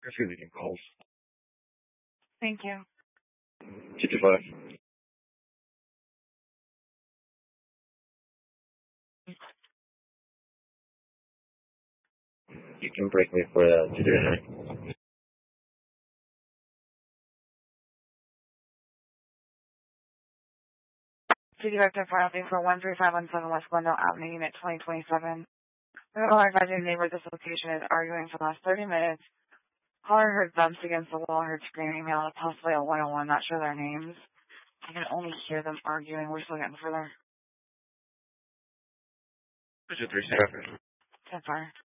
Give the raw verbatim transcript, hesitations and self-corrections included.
Receiving calls. Thank you. fifty-five. You can break me for uh, two thirty-nine. City Director for Housing for one three five one seven West Glendale Avenue, Unit twenty twenty-seven. The caller advising neighbor at this location is arguing for the last thirty minutes. Caller heard bumps against the wall, heard screaming, yelling, possibly a one oh one, not sure their names. I can only hear them arguing. We're still getting further. Two three seven. ten fire.